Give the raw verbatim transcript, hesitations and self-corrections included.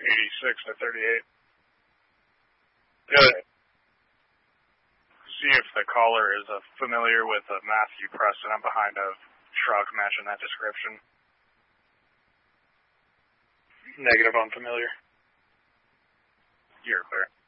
eighty-six to thirty-eight. Good. See if the caller is uh, familiar with uh, Matthew Preston. I'm behind a truck matching that description. Negative, unfamiliar. You're fair.